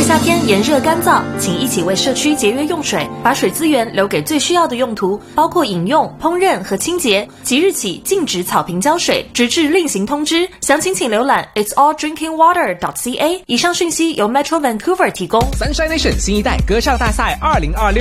夏天炎热干燥，请一起为社区节约用水，把水资源留给最需要的用途，包括饮用、烹饪和清洁。即日起禁止草坪浇水，直至另行通知。详情请浏览 itsalldrinkingwater.ca。以上讯息由 Metro Vancouver 提供。 Sunshine Nation 新一代歌唱大赛2026